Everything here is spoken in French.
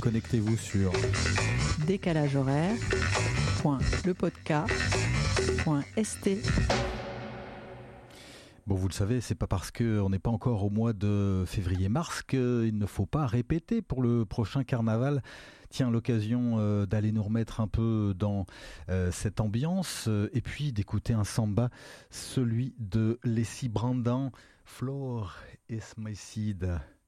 Connectez-vous sur décalagehoraire.lepodcast.st. Bon, vous le savez, c'est pas parce qu'on n'est pas encore au mois de février-mars qu'il ne faut pas répéter pour le prochain carnaval. Tiens, l'occasion d'aller nous remettre un peu dans cette ambiance et puis d'écouter un samba, celui de Leslie Brandin, Floor is my seed.